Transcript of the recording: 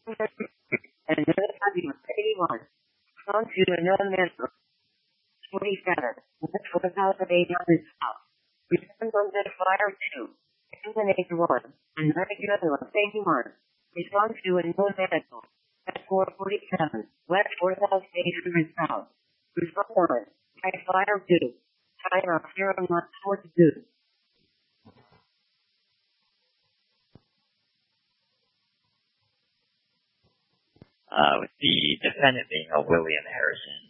And another copy was 81. Response to another member. 47. That's 4,800 south. Response on the fire 2. Destination 1. And another one, 81. Response to a known medical. At 447. West 4,800 south. Response on. Type fire 2. Time of 0.42. With the defendant being a William Harrison.